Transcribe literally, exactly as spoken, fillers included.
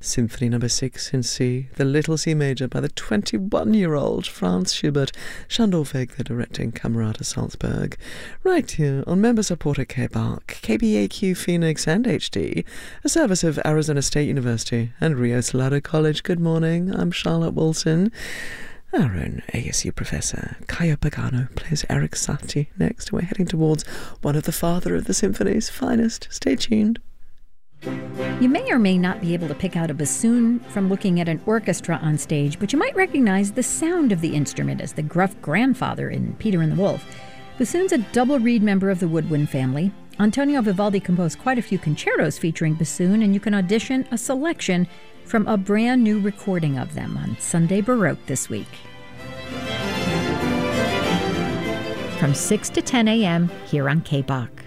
Symphony Number Six in C, the Little C Major by the twenty-one-year-old Franz Schubert, Schandorfeg, the directing Camerata Salzburg. Right here on member-supporter K-Bark, K B A Q Phoenix and H D, a service of Arizona State University and Rio Salado College. Good morning, I'm Charlotte Wilson. Our own A S U professor, Caio Pagano, plays Eric Satie next. We're heading towards one of the father of the symphony's finest. Stay tuned. You may or may not be able to pick out a bassoon from looking at an orchestra on stage, but you might recognize the sound of the instrument as the gruff grandfather in Peter and the Wolf. Bassoon's a double reed member of the woodwind family. Antonio Vivaldi composed quite a few concertos featuring bassoon, and you can audition a selection from a brand new recording of them on Sunday Baroque this week. From six to ten a.m. here on K B A C.